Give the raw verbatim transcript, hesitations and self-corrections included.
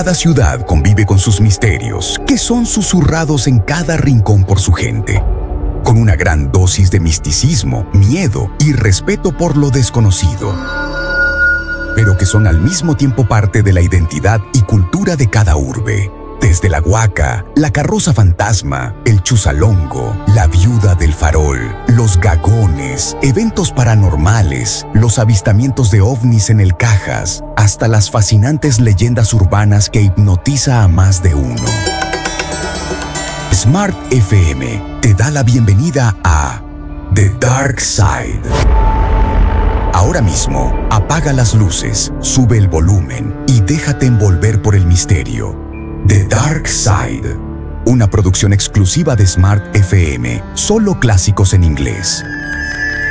Cada ciudad convive con sus misterios, que son susurrados en cada rincón por su gente, con una gran dosis de misticismo, miedo y respeto por lo desconocido, pero que son al mismo tiempo parte de la identidad y cultura de cada urbe. Desde la Huaca, la Carroza Fantasma, el Chusalongo, la Viuda del Farol, los Gagones, eventos paranormales, los avistamientos de ovnis en el Cajas, hasta las fascinantes leyendas urbanas que hipnotiza a más de uno. Smart F M te da la bienvenida a The Dark Side. Ahora mismo, apaga las luces, sube el volumen y déjate envolver por el misterio. The Dark Side, una producción exclusiva de Smart F M, solo clásicos en inglés.